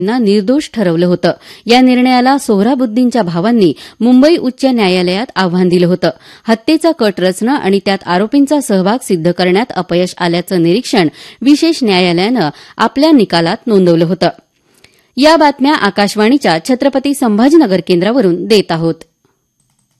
ना निर्दोष ठरवलं होतं. या निर्णयाला सोहराबुद्दीनच्या भावांनी मुंबई उच्च न्यायालयात आव्हान दिलं होतं. हत्येचा कट रचणं आणि त्यात आरोपींचा सहभाग सिद्ध करण्यात अपयश आल्याचं निरीक्षण विशेष न्यायालयानं आपल्या निकालात नोंदवलं होतं. या बातम्या आकाशवाणीच्या छत्रपती संभाजीनगर केंद्रावरून देत आहोत.